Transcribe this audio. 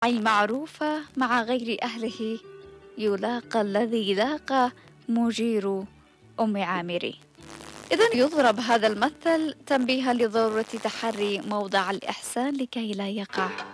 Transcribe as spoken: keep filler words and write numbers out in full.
معروفة مع غير أهله يلاقى الذي لاقى مجير أم عامر. إذا يضرب هذا المثل تنبيها لضرورة تحري موضع الإحسان لكي لا يقع